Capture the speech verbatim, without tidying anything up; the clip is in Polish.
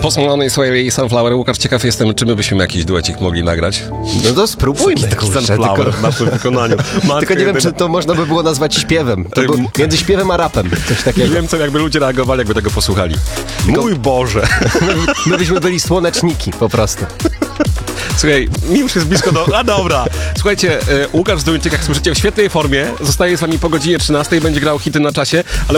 Post Malone i Sway i Sunflower. Łukasz, ciekaw jestem, czy my byśmy jakiś duecik mogli nagrać. No to spróbujmy. Kurczę, Sunflower tylko, w naszym wykonaniu. Matko, tylko nie wiem, czy to można by było nazwać śpiewem. To był między śpiewem a rapem. Coś Nie takiego. wiem, co jakby ludzie reagowali, jakby tego posłuchali. Mój Boże. My byśmy byli słoneczniki po prostu. Słuchaj, mi już jest blisko do... A dobra. Słuchajcie, e, Łukasz Zduńczyk, jak słyszycie, w świetnej formie. Zostaje z wami po godzinie trzynastej, będzie grał hity na czasie, ale